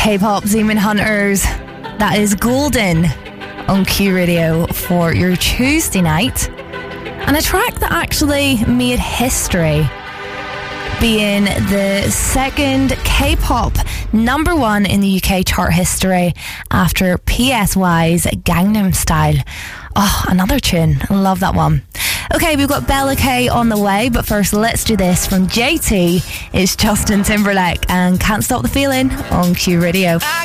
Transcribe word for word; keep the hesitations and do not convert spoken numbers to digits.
K-pop Demon Hunters. That is Golden on Q Radio for your Tuesday night. And a track that actually made history, being the second K-pop number one in the U K chart history after P S Y's Gangnam Style. Oh, another tune. I love that one. Okay, we've got Bella K on the way, but first let's do this from J T. It's Justin Timberlake and Can't Stop the Feeling on Q Radio.